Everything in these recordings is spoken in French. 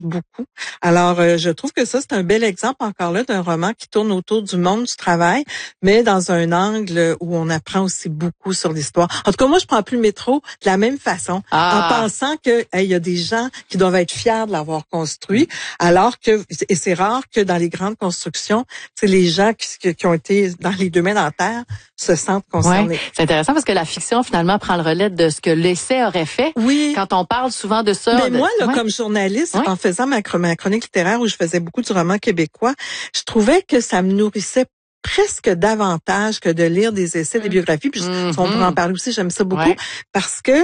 beaucoup. Alors, je trouve que ça, c'est un bel exemple encore là d'un roman qui tourne autour du monde du travail, mais dans un angle où on apprend aussi beaucoup sur l'histoire. En tout cas, moi, je prends plus le métro de la même façon, en pensant que il y a des gens qui doivent être fiers de l'avoir construit, alors que, et c'est rare que dans les grandes constructions, c'est les gens qui ont été dans les deux mains dans la terre se sentent concernés. Ouais, c'est intéressant parce que la fiction, finalement, prend le relais de ce que l'essai aurait fait. Oui. Quand on parle souvent de ça. Mais moi, là, comme journaliste, en faisant ma chronique littéraire où je faisais beaucoup du roman québécois, je trouvais que ça me nourrissait presque davantage que de lire des essais, des biographies. Puis on pourrait en parler aussi, j'aime ça beaucoup, parce que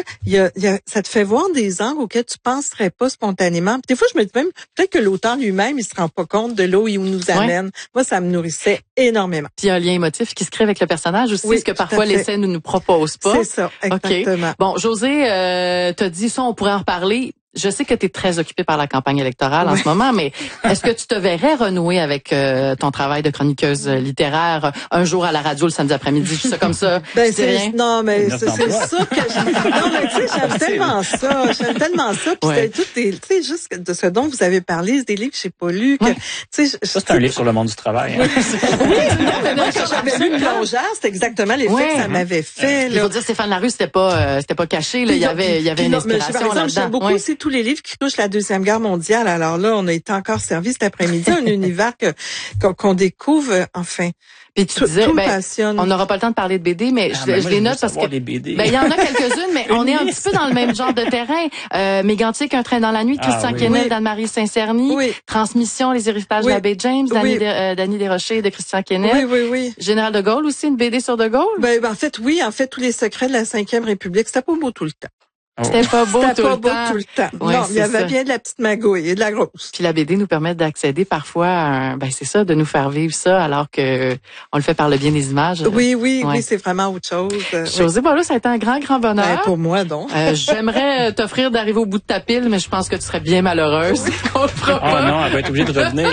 ça te fait voir des angles auxquels tu penserais pas spontanément. Puis des fois, je me dis même, peut-être que l'auteur lui-même, il se rend pas compte de là où il nous amène. Moi, ça me nourrissait énormément. Puis il y a un lien émotif qui se crée avec le personnage aussi, ce que parfois l'essai ne nous propose pas. C'est ça, exactement. Okay. Bon, Josée, t'as dit ça, on pourrait en reparler. Je sais que tu es très occupée par la campagne électorale en ce moment, mais est-ce que tu te verrais renouer avec ton travail de chroniqueuse littéraire un jour à la radio le samedi après-midi, tout ça comme ça? Non, mais c'est ça que non, mais tu sais, j'aime tellement ça. Puis c'est tout tu sais, juste de ce dont vous avez parlé, c'est des livres que j'ai pas lus, que, tu sais, ça, c'est un livre sur le monde du travail. Hein. Oui, non, mais moi, quand j'avais lu Plongeur, c'était exactement l'effet que ça m'avait fait, là. Il faut dire, Stéphane Larue, c'était pas caché, là. Il y avait une inspiration là-dedans. J'aime beaucoup aussi tous les livres qui touchent la Deuxième Guerre mondiale. Alors là, on a été encore servi cet après-midi, un univers qu'on découvre, enfin. Puis tu disais, passionne. On n'aura pas le temps de parler de BD, mais je les note parce que il y en a quelques-unes, mais on est un petit peu dans le même genre de terrain. Mégantic, Un train dans la nuit, Christian Quesnel, d'Anne-Marie Saint-Cerny, Transmission, Les héritages de l'abbé James, Dany Desrochers de Christian Quesnel. Oui. Général de Gaulle aussi, une BD sur de Gaulle. En fait, tous les secrets de la Cinquième République, c'était pas beau tout le temps. C'était pas beau tout le temps. Non, il y avait bien de la petite magouille et de la grosse. Puis la BD nous permet d'accéder parfois à c'est ça, de nous faire vivre ça alors que on le fait par le bien des images. Oui, c'est vraiment autre chose. Josée Boileau, ça a été un grand bonheur. Pour moi, donc. J'aimerais t'offrir d'arriver au bout de ta pile, mais je pense que tu serais bien malheureuse. Oh non, elle va être obligée de revenir.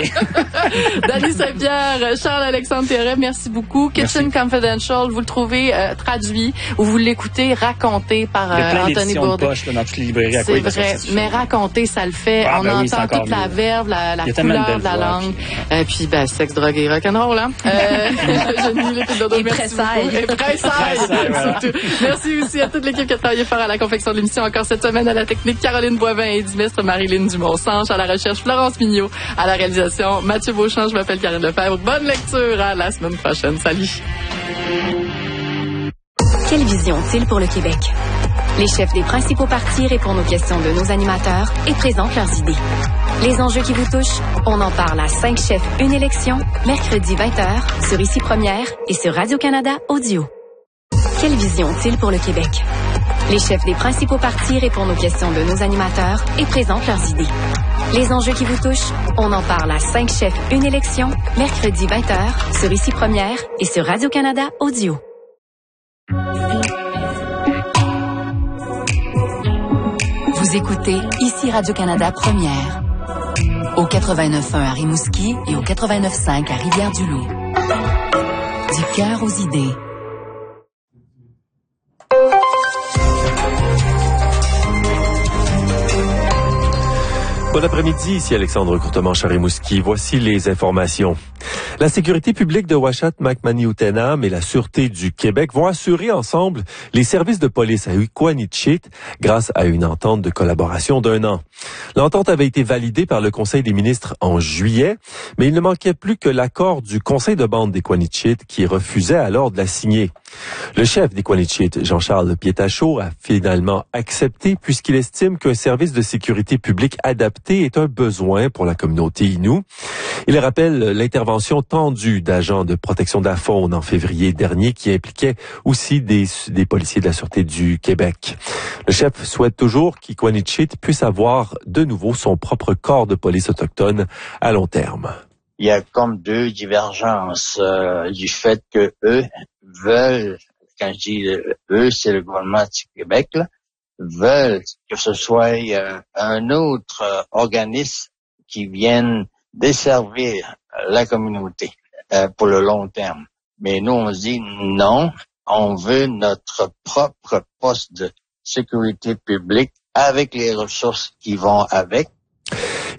Dany Saint-Pierre, Charles-Alexandre Théoret, merci beaucoup. Kitchen Confidential, vous le trouvez traduit ou vous l'écoutez raconté par Anthony Bourdain. Poche, là, dans toutes les librairies. C'est vrai, mais raconter, ça le fait. On entend toute la verve, la couleur de la langue. Puis, sexe, drogue et rock'n'roll, hein. Et pressaille. Merci aussi à toute l'équipe qui a travaillé fort à la confection de l'émission. Encore cette semaine à la technique, Caroline Boivin et Dimestre Marilyn Dumont-Sanche. À la recherche, Florence Mignot. À la réalisation, Mathieu Beauchamp. Je m'appelle Karine Lefebvre. Bonne lecture. À la semaine prochaine. Salut. Quelle vision ont-ils pour le Québec? Les chefs des principaux partis répondent aux questions de nos animateurs et présentent leurs idées. Les enjeux qui vous touchent, on en parle à 5 chefs, une élection, mercredi 20h, sur Ici Première et sur Radio-Canada Audio. Quelle vision ont-ils pour le Québec? Les chefs des principaux partis répondent aux questions de nos animateurs et présentent leurs idées. Les enjeux qui vous touchent, on en parle à 5 chefs, une élection, mercredi 20h, sur Ici Première et sur Radio-Canada Audio. Vous écoutez Ici Radio-Canada Première, au 89.1 à Rimouski et au 89.5 à Rivière-du-Loup. Du cœur aux idées. Bon après-midi, ici Alexandre Courtemanche à Rimouski. Voici les informations. La sécurité publique de Ouachat, Macmani-Outenam et la Sûreté du Québec vont assurer ensemble les services de police à Uquanichit grâce à une entente de collaboration d'1 an. L'entente avait été validée par le Conseil des ministres en juillet, mais il ne manquait plus que l'accord du Conseil de bande d'Uquanichit qui refusait alors de la signer. Le chef d'Uquanichit, Jean-Charles Pietachot, a finalement accepté puisqu'il estime qu'un service de sécurité publique adapté est un besoin pour la communauté Innu. Il rappelle l'intervention tendue d'agents de protection de la faune en février dernier qui impliquait aussi des policiers de la Sûreté du Québec. Le chef souhaite toujours qu'Uquanichit puisse avoir de nouveau son propre corps de police autochtone à long terme. Il y a comme 2 divergences du fait que eux veulent, quand je dis eux, c'est le gouvernement du Québec, là, veulent que ce soit un autre organisme qui vienne desservir la communauté pour le long terme. Mais nous, on se dit non, on veut notre propre poste de sécurité publique avec les ressources qui vont avec.